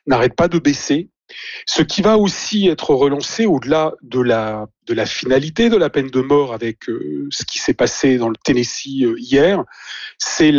n'arrête pas de baisser. Ce qui va aussi être relancé au-delà de la finalité de la peine de mort avec ce qui s'est passé dans le Tennessee hier, c'est